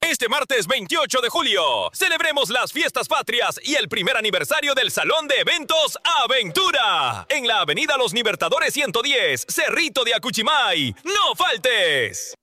Este martes 28 de julio, celebremos las fiestas patrias y el primer aniversario del Salón de Eventos Aventura. En la Avenida Los Libertadores 110, Cerrito de Acuchimay. ¡No faltes!